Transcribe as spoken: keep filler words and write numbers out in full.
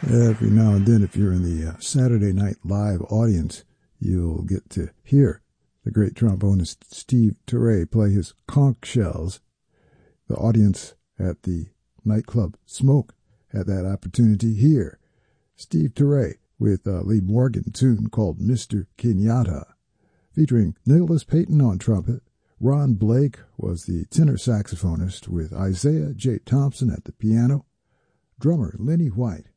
Every now and then, if you're in the uh, Saturday Night Live audience, you'll get to hear the great trombonist Steve Turre play his conch shells. The audience at the nightclub Smoke had that opportunity here. Steve Turre with a Lee Morgan tune called Mister Kenyatta, featuring Nicholas Payton on trumpet. Ron Blake was the tenor saxophonist with Isaiah J. Thompson at the piano. Drummer Lenny White